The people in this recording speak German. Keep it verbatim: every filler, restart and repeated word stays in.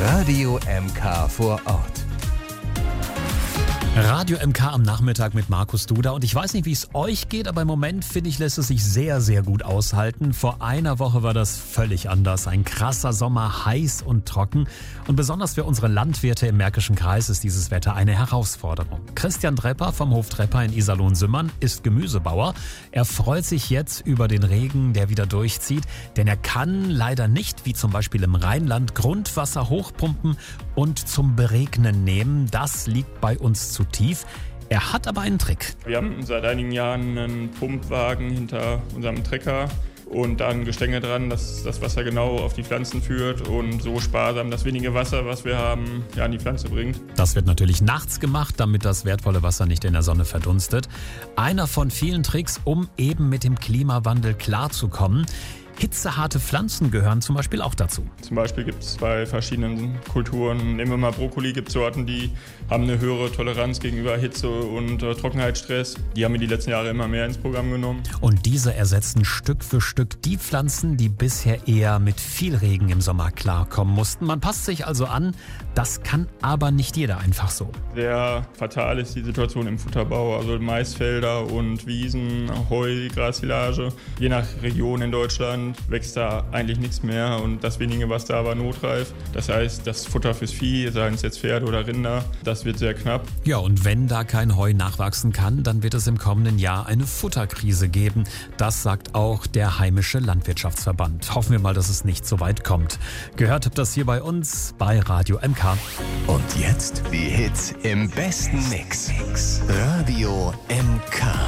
Radio M K vor Ort. Radio M K am Nachmittag mit Markus Duda. Und ich weiß nicht, wie es euch geht, aber im Moment, finde ich, lässt es sich sehr, sehr gut aushalten. Vor einer Woche war das völlig anders. Ein krasser Sommer, heiß und trocken. Und besonders für unsere Landwirte im Märkischen Kreis ist dieses Wetter eine Herausforderung. Christian Drepper vom Hof Drepper in Iserlohn-Sümmern ist Gemüsebauer. Er freut sich jetzt über den Regen, der wieder durchzieht. Denn er kann leider nicht, wie zum Beispiel im Rheinland, Grundwasser hochpumpen und zum Beregnen nehmen. Das liegt bei uns zu tief. Er hat aber einen Trick. Wir haben seit einigen Jahren einen Pumpwagen hinter unserem Trecker und da ein Gestänge dran, dass das Wasser genau auf die Pflanzen führt und so sparsam das wenige Wasser, was wir haben, ja, an die Pflanze bringt. Das wird natürlich nachts gemacht, damit das wertvolle Wasser nicht in der Sonne verdunstet. Einer von vielen Tricks, um eben mit dem Klimawandel klarzukommen. Hitzeharte Pflanzen gehören zum Beispiel auch dazu. Zum Beispiel gibt es bei verschiedenen Kulturen, nehmen wir mal Brokkoli, gibt es Sorten, die haben eine höhere Toleranz gegenüber Hitze und äh, Trockenheitsstress. Die haben wir die letzten Jahre immer mehr ins Programm genommen. Und diese ersetzen Stück für Stück die Pflanzen, die bisher eher mit viel Regen im Sommer klarkommen mussten. Man passt sich also an, das kann aber nicht jeder einfach so. Sehr fatal ist die Situation im Futterbau, also Maisfelder und Wiesen, Heu, Grassilage. Je nach Region in Deutschland wächst da eigentlich nichts mehr und das wenige, was da war, notreif. Das heißt, das Futter fürs Vieh, seien es jetzt Pferde oder Rinder, das wird sehr knapp. Ja, und wenn da kein Heu nachwachsen kann, dann wird es im kommenden Jahr eine Futterkrise geben. Das sagt auch der heimische Landwirtschaftsverband. Hoffen wir mal, dass es nicht so weit kommt. Gehört habt das hier bei uns bei Radio M K. Und jetzt die Hits im besten Mix. Radio M K.